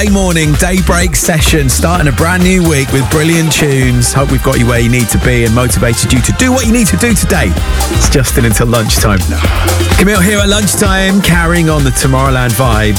Morning daybreak session, starting a brand new week with brilliant tunes. Hope we've got you where you need to be and motivated you to do what you need to do today. It's Justin until lunchtime. Camille here at lunchtime, carrying on the Tomorrowland vibe.